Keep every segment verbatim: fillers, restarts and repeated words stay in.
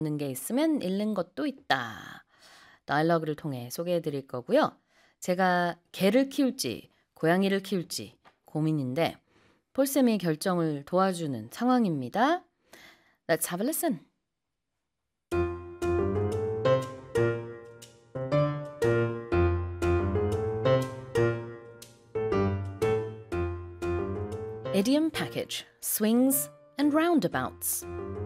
얻는 게 있으면 잃는 것도 있다. 다이얼로그를 통해 소개해 드릴 거고요. 제가 개를 키울지 고양이를 키울지 고민인데 폴쌤이 결정을 도와주는 상황입니다. Let's have a listen. Idiom package, swings and roundabouts.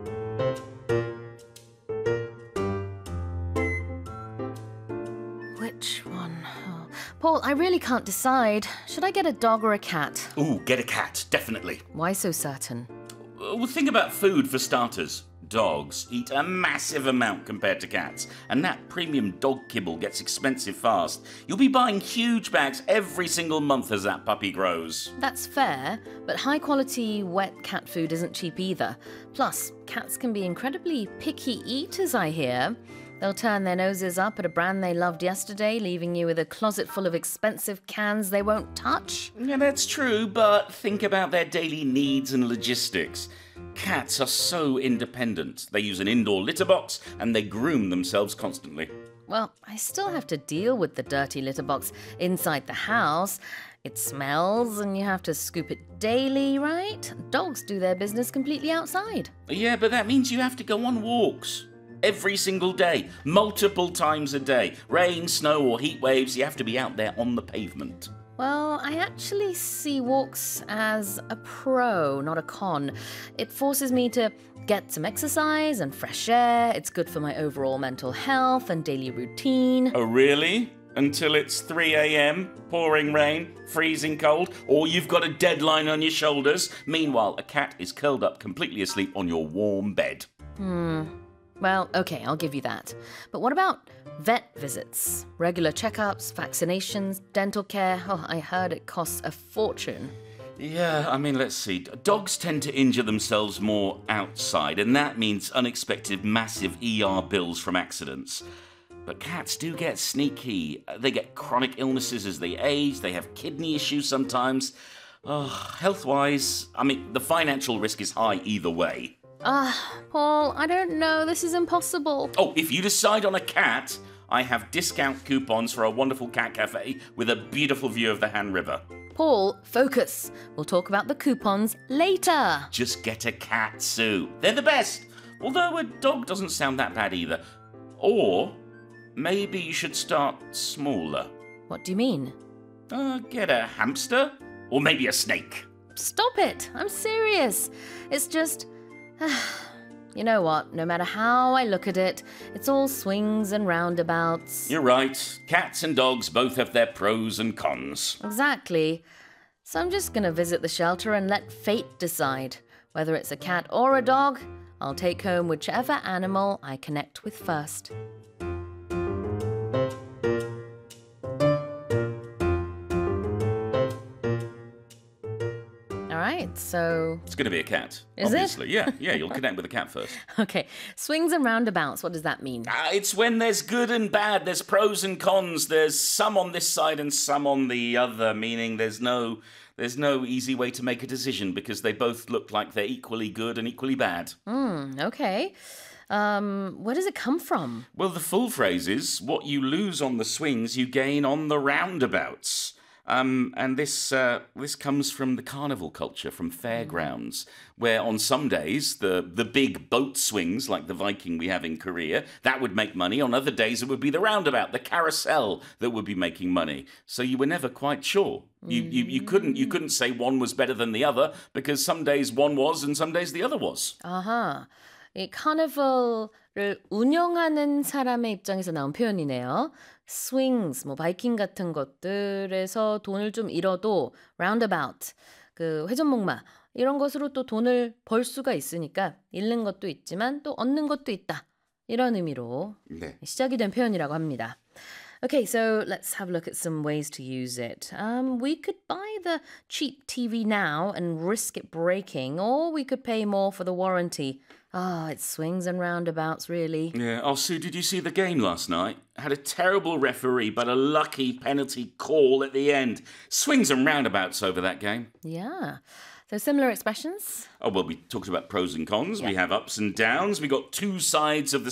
Which one? Oh. Paul, I really can't decide. Should I get a dog or a cat? Ooh, get a cat, definitely. Why so certain? Uh, Well, think about food for starters. Dogs eat a massive amount compared to cats, and that premium dog kibble gets expensive fast. You'll be buying huge bags every single month as that puppy grows. That's fair, but high-quality wet cat food isn't cheap either. Plus, cats can be incredibly picky eaters, I hear. They'll turn their noses up at a brand they loved yesterday, leaving you with a closet full of expensive cans they won't touch. Yeah, that's true, but think about their daily needs and logistics. Cats are so independent. They use an indoor litter box and they groom themselves constantly. Well, I still have to deal with the dirty litter box inside the house. It smells and you have to scoop it daily, right? Dogs do their business completely outside. Yeah, but that means you have to go on walks. Every single day, multiple times a day. Rain, snow, or heat waves, you have to be out there on the pavement. Well, I actually see walks as a pro, not a con. It forces me to get some exercise and fresh air. It's good for my overall mental health and daily routine. Oh, really? Until it's three a.m., pouring rain, freezing cold, or you've got a deadline on your shoulders. Meanwhile, a cat is curled up completely asleep on your warm bed. Well, okay, I'll give you that. But what about vet visits? Regular checkups, vaccinations, dental care? Oh, I heard it costs a fortune. Yeah, I mean, let's see. Dogs tend to injure themselves more outside, and that means unexpected massive E R bills from accidents. But cats do get sneaky. They get chronic illnesses as they age, they have kidney issues sometimes. Oh, health-wise, I mean, the financial risk is high either way. Ah, Paul, I don't know. This is impossible. Oh, if you decide on a cat, I have discount coupons for a wonderful cat cafe with a beautiful view of the Han River. Paul, focus. We'll talk about the coupons later. Just get a cat, Sue. They're the best. Although a dog doesn't sound that bad either. Or maybe you should start smaller. What do you mean? Uh, get a hamster? Or maybe a snake. Stop it. I'm serious. It's just... You know what? No matter how I look at it, it's all swings and roundabouts. You're right. Cats and dogs both have their pros and cons. Exactly. So I'm just going to visit the shelter and let fate decide. Whether it's a cat or a dog, I'll take home whichever animal I connect with first. All right, so... It's going to be a cat. Is it? obviously. Yeah, yeah, you'll connect with the cat first. Okay, swings and roundabouts, what does that mean? Ah, it's when there's good and bad, there's pros and cons, there's some on this side and some on the other, meaning there's no there's no easy way to make a decision because they both look like they're equally good and equally bad. Hmm, okay. Um, where does it come from? Well, the full phrase is, what you lose on the swings, you gain on the roundabouts. Um, and this uh, this comes from the carnival culture, from fairgrounds, where on some days the, the big boat swings, like the Viking we have in Korea, that would make money. On other days it would be the roundabout, the carousel, that would be making money. So you were never quite sure. You, you, you couldn't you couldn't say one was better than the other because some days one was and some days the other was. 아하, 이 카니발을 운영하는 사람의 입장에서 나온 표현이네요. swings, 뭐 바이킹 같은 것들에서 돈을 좀 잃어도 roundabout, 그 회전목마 이런 것으로 또 돈을 벌 수가 있으니까 잃는 것도 있지만 또 얻는 것도 있다. 이런 의미로 네. 시작이 된 표현이라고 합니다. Okay, so let's have a look at some ways to use it. Um, we could buy the cheap T V now and risk it breaking, or we could pay more for the warranty. Ah, it swings and roundabouts, really. Yeah. Oh, Sue, did you see the game last night? Had a terrible referee, but a lucky penalty call at the end. Swings and roundabouts over that game. Yeah. So similar expressions? Oh, well, we talked about pros and cons. Yeah. We have ups and downs. We got two sides of the